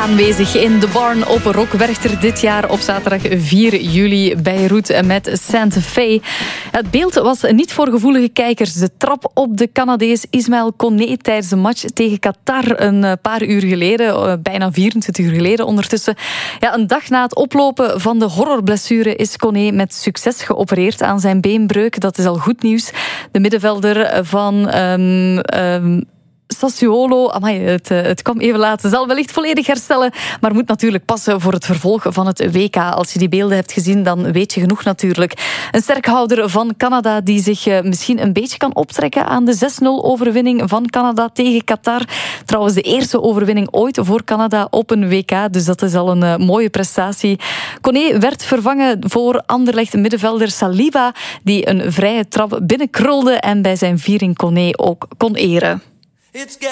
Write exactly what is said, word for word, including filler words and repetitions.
aanwezig in de Barn op Rockwerchter dit jaar op zaterdag vier juli bij Roet met Santa Fe. Het beeld was niet voor gevoelige kijkers. De trap op de Canadees Ismaël Koné tijdens de match tegen Qatar een paar uur geleden, bijna vierentwintig uur geleden ondertussen. Ja, een dag na het oplopen van de horrorblessure is Koné met succes geopereerd aan zijn beenbreuk. Dat is al goed nieuws. De middenvelder van Um, um, Sassuolo, amai, het, het kwam even laat, zal wellicht volledig herstellen, maar moet natuurlijk passen voor het vervolg van het W K. Als je die beelden hebt gezien, dan weet je genoeg natuurlijk. Een sterkhouder van Canada die zich misschien een beetje kan optrekken aan de zes nul overwinning van Canada tegen Qatar. Trouwens, de eerste overwinning ooit voor Canada op een W K, dus dat is al een uh, mooie prestatie. Koné werd vervangen voor Anderlecht middenvelder Saliba, die een vrije trap binnenkrulde en bij zijn viering Koné ook kon eren.